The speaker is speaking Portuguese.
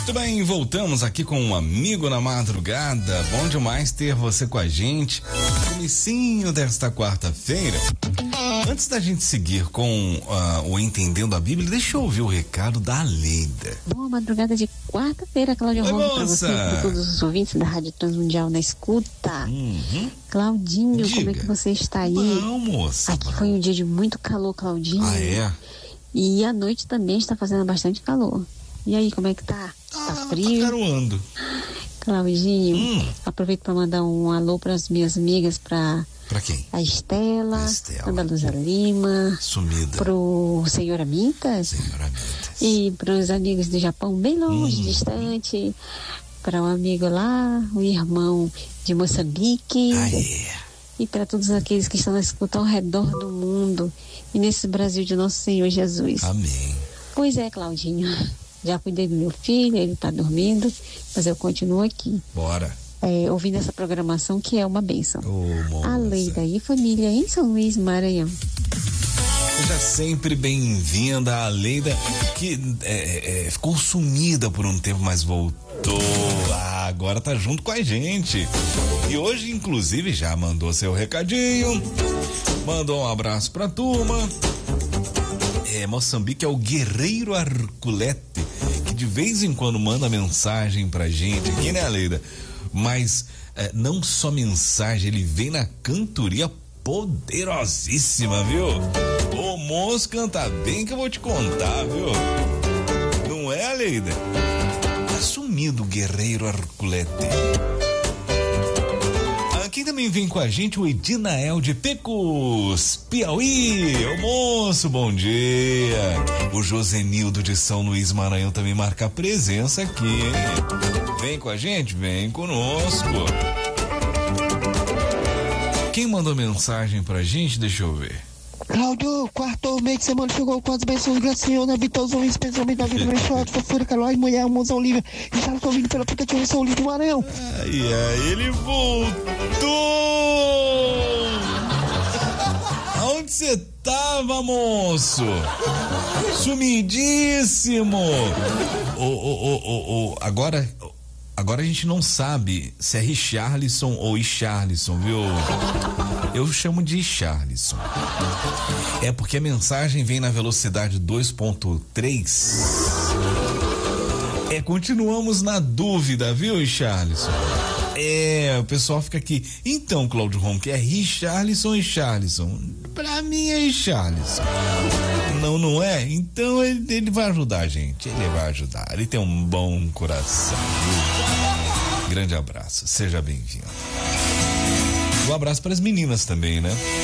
Muito bem, voltamos aqui com um amigo na madrugada. Bom demais ter você com a gente. Comecinho desta quarta-feira. Antes da gente seguir com o Entendendo a Bíblia, deixa eu ouvir o recado da Aleida. Boa madrugada de quarta-feira, Cláudia Romo, para você e para todos os ouvintes da Rádio Transmundial na escuta. Claudinho, diga. Como é que você está aí? Não, moça. Aqui foi um dia de muito calor, Claudinho. Ah, é? E à noite também está fazendo bastante calor. E aí, como é que tá? Tá frio? Tá garoando. Claudinho, aproveito para mandar um alô para as minhas amigas, para quem? A Estela, Ana Luza Lima, sumida, pro Senhora Mintas, e para os amigos do Japão, bem longe, distante, para um amigo lá, o irmão de Moçambique, e para todos aqueles que estão na escuta ao redor do mundo e nesse Brasil de nosso Senhor Jesus. Amém. Pois é, Claudinho, já cuidei do meu filho, ele está dormindo, mas eu continuo aqui. Bora. Ouvindo essa programação que é uma bênção. Oh, a Leida e família em São Luís, Maranhão. Seja sempre bem-vinda, a Leida, que ficou sumida por um tempo, mas voltou. Agora tá junto com a gente. E hoje, inclusive, já mandou seu recadinho, mandou um abraço pra turma. Moçambique é o Guerreiro Arculete, que de vez em quando manda mensagem pra gente aqui, né, Leida? Mas não só mensagem, ele vem na cantoria poderosíssima, viu? O moço canta bem que eu vou te contar, viu? Não é, Leida? Tá sumido o Guerreiro Arculete. Quem também vem com a gente, o Edinael de Pecos, Piauí. Ô moço, bom dia. O Josenildo de São Luís, Maranhão, também marca presença aqui, hein? Vem com a gente? Vem conosco. Quem mandou mensagem pra gente? Deixa eu ver. Cláudio, quarto mês de semana chegou com as bênçãos graciosas, vitórias, especialmente da vida, mexote, fofura, calói, mulher, mãozão livre, e já estou vindo pela aplicativo São Luís do Maranhão. Ai, ele voltou! Aonde você tava, moço? Sumidíssimo! Agora a gente não sabe se é Richarlison ou Icharlison, viu? Eu chamo de Icharlison. É porque a mensagem vem na velocidade 2.3. Continuamos na dúvida, viu, Icharlison? O pessoal fica aqui. Então, Cláudio Ronco, é Richarlison ou Icharlison? Pra mim é Icharlison. Não é? Então ele vai ajudar a gente. Ele vai ajudar. Ele tem um bom coração. Grande abraço. Seja bem-vindo. Um abraço para as meninas também, né?